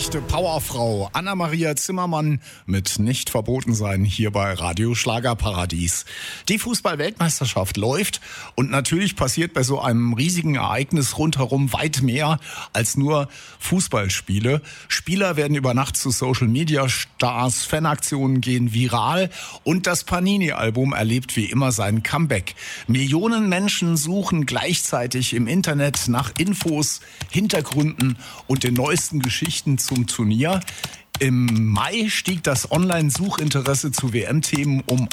echte Powerfrau Anna-Maria Zimmermann mit Nicht verboten sein hier bei Radio Schlagerparadies. Die Fußball-Weltmeisterschaft läuft und natürlich passiert bei so einem riesigen Ereignis rundherum weit mehr als nur Fußballspiele. Spieler werden über Nacht zu Social-Media-Stars, Fanaktionen gehen viral und das Panini-Album erlebt wie immer sein Comeback. Millionen Menschen suchen gleichzeitig im Internet nach Infos, Hintergründen und den neuesten Geschichten zum Turnier. Im Mai stieg das Online-Suchinteresse zu WM-Themen um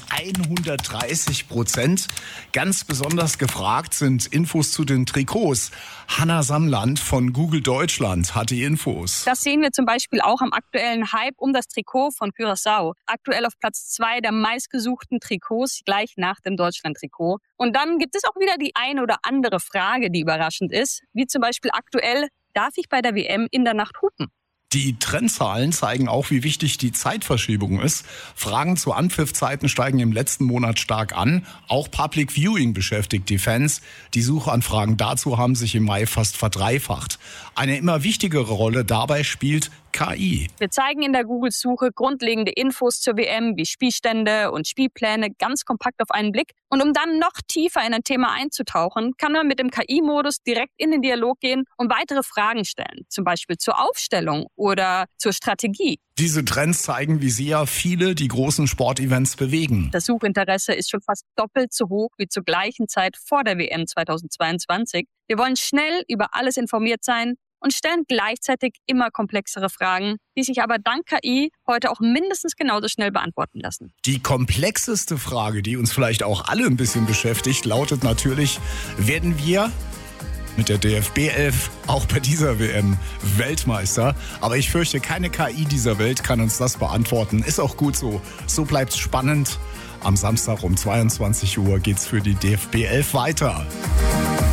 130%. Ganz besonders gefragt sind Infos zu den Trikots. Hanna Samland von Google Deutschland hat die Infos. Das sehen wir zum Beispiel auch am aktuellen Hype um das Trikot von Curaçao. Aktuell auf Platz 2 der meistgesuchten Trikots, gleich nach dem Deutschland-Trikot. Und dann gibt es auch wieder die eine oder andere Frage, die überraschend ist. Wie zum Beispiel aktuell: Darf ich bei der WM in der Nacht hupen? Die Trendzahlen zeigen auch, wie wichtig die Zeitverschiebung ist. Fragen zu Anpfiffzeiten steigen im letzten Monat stark an. Auch Public Viewing beschäftigt die Fans. Die Suchanfragen dazu haben sich im Mai fast verdreifacht. Eine immer wichtigere Rolle dabei spielt KI. Wir zeigen in der Google-Suche grundlegende Infos zur WM wie Spielstände und Spielpläne ganz kompakt auf einen Blick. Und um dann noch tiefer in ein Thema einzutauchen, kann man mit dem KI-Modus direkt in den Dialog gehen und weitere Fragen stellen. Zum Beispiel zur Aufstellung oder zur Strategie. Diese Trends zeigen, wie sehr viele die großen Sportevents bewegen. Das Suchinteresse ist schon fast doppelt so hoch wie zur gleichen Zeit vor der WM 2022. Wir wollen schnell über alles informiert sein und stellen gleichzeitig immer komplexere Fragen, die sich aber dank KI heute auch mindestens genauso schnell beantworten lassen. Die komplexeste Frage, die uns vielleicht auch alle ein bisschen beschäftigt, lautet natürlich: Werden wir mit der DFB 11 auch bei dieser WM Weltmeister? Aber ich fürchte, keine KI dieser Welt kann uns das beantworten. Ist auch gut so. So bleibt's spannend. Am Samstag um 22 Uhr geht's für die DFB 11 weiter.